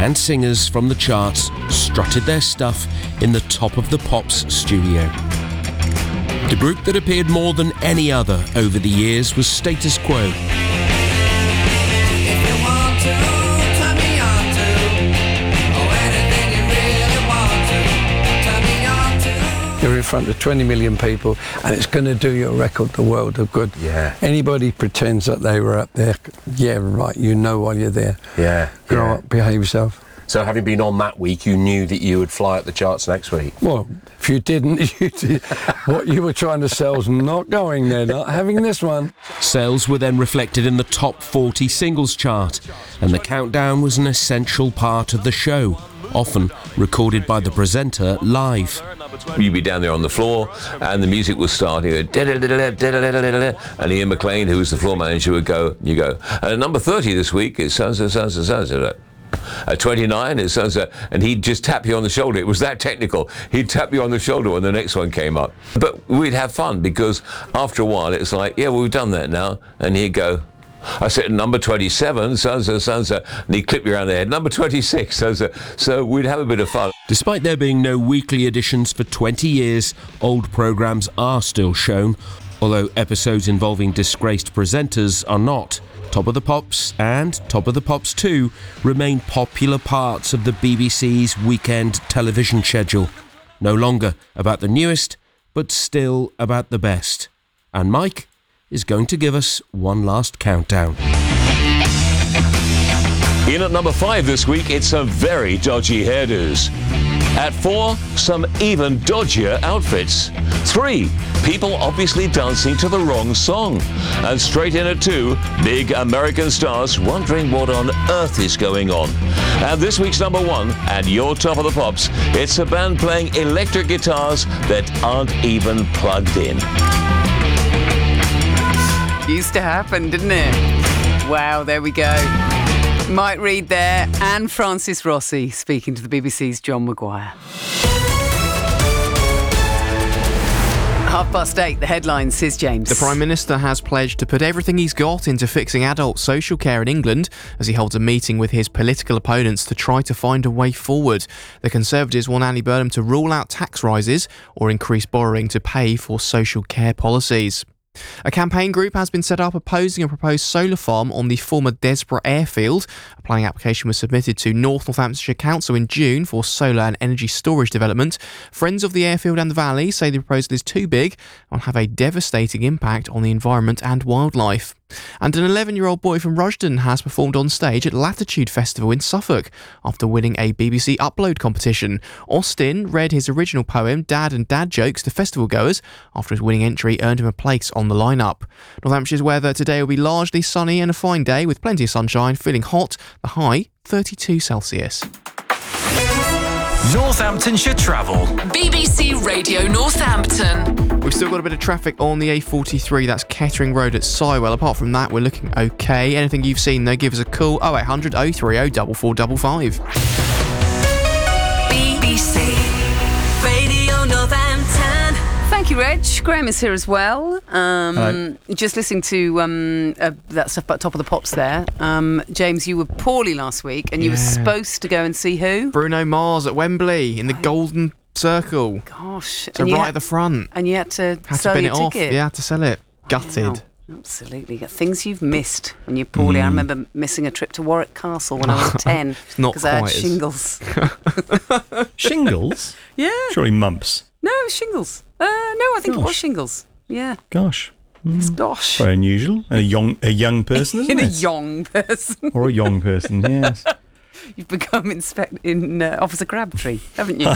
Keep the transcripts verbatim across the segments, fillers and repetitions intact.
and singers from the charts strutted their stuff in the Top of the Pops studio. The group that appeared more than any other over the years was Status Quo. You're in front of twenty million people, and it's going to do your record the world of good. Yeah. Anybody pretends that they were up there, yeah, right, you know while you're there. Yeah. Grow yeah. up, behave yourself. So having been on that week, you knew that you would fly up the charts next week? Well, if you didn't, you did. What you were trying to sell's not going there, not having this one. Sales were then reflected in the top forty singles chart, and the countdown was an essential part of the show, often recorded by the presenter live. You'd be down there on the floor, and the music was starting, and Ian McLean, who was the floor manager, would go, you go, and at number thirty this week, it's so-so, so-so, so-so. At twenty-nine, it's so-so, and he'd just tap you on the shoulder. It was that technical. He'd tap you on the shoulder when the next one came up. But we'd have fun, because after a while, it's like, yeah, well, we've done that now, and he'd go, I said, number twenty-seven, so-so, so-so, and he'd clip you around the head, number twenty-six, so-so. So we'd have a bit of fun. Despite there being no weekly editions for twenty years, old programmes are still shown, although episodes involving disgraced presenters are not. Top of the Pops and Top of the Pops two remain popular parts of the B B C's weekend television schedule. No longer about the newest, but still about the best. And Mike is going to give us one last countdown. In at number five this week, it's some very dodgy hairdos. At four, some even dodgier outfits. Three, people obviously dancing to the wrong song. And straight in at two, big American stars wondering what on earth is going on. And this week's number one, and your Top of the Pops, it's a band playing electric guitars that aren't even plugged in. Used to happen, didn't it? Wow, there we go. Mike Reid there, and Francis Rossi speaking to the B B C's John Maguire. Half past eight, the headlines, says James. The Prime Minister has pledged to put everything he's got into fixing adult social care in England as he holds a meeting with his political opponents to try to find a way forward. The Conservatives want Andy Burnham to rule out tax rises or increase borrowing to pay for social care policies. A campaign group has been set up opposing a proposed solar farm on the former Desborough airfield. A planning application was submitted to North Northamptonshire Council in June for solar and energy storage development. Friends of the airfield and the valley say the proposal is too big and will have a devastating impact on the environment and wildlife. And an eleven-year-old boy from Rushden has performed on stage at Latitude Festival in Suffolk after winning a B B C Upload competition. Austin read his original poem, Dad and Dad Jokes, to festival goers after his winning entry earned him a place on the lineup. Northamptonshire weather today will be largely sunny and a fine day with plenty of sunshine, feeling hot, the high thirty-two Celsius. Northamptonshire Travel. B B C Radio Northampton. We've still got a bit of traffic on the A forty-three, that's Kettering Road at Sywell. Apart from that, we're looking okay. Anything you've seen, though, give us a call. oh eight hundred oh three oh four four five five. B B C Radio Northampton. Thank you, Reg. Graham is here as well. Um, Hello. Just listening to um, uh, that stuff about Top of the Pops there. Um, James, you were poorly last week, and you Yeah. were supposed to go and see who? Bruno Mars at Wembley in the Golden Circle. Gosh. So and you right had- at the front. And you had to Had sell to bin your it off. ticket. Yeah, had to sell it. Gutted. Wow. Absolutely. Things you've missed when you're poorly. Mm. I remember missing a trip to Warwick Castle when I was ten. It's not because I had quite as- shingles. Shingles? Yeah. Surely mumps. No, it was shingles. Uh, no, I think it was Gosh. shingles. Yeah. Gosh. It's gosh. Very unusual. And a young, a young person, isn't In a it? young person. Or a young person, yes. You've become inspect in uh, Officer Crabtree, haven't you?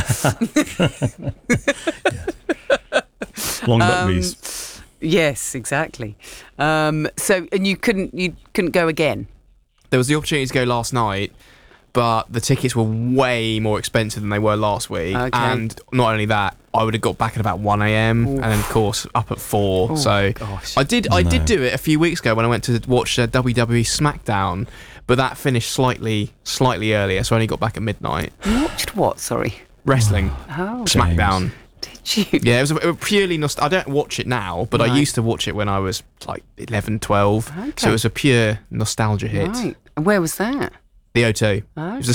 Long but Um, least. Yes, exactly. Um, so, and you couldn't, you couldn't go again. There was the opportunity to go last night, but the tickets were way more expensive than they were last week. Okay. And not only that, I would have got back at about one a.m. and then of course up at four. Oh, so gosh. I did I No. did do it a few weeks ago when I went to watch uh, W W E SmackDown, but that finished slightly slightly earlier, so I only got back at midnight. You watched what? Sorry. Wrestling. Oh, SmackDown. did you? Yeah, it was, a, it was purely nost- I don't watch it now, but Right. I used to watch it when I was like eleven, twelve. Okay. So it was a pure nostalgia hit. Right. And where was that? The O two. Okay. It was the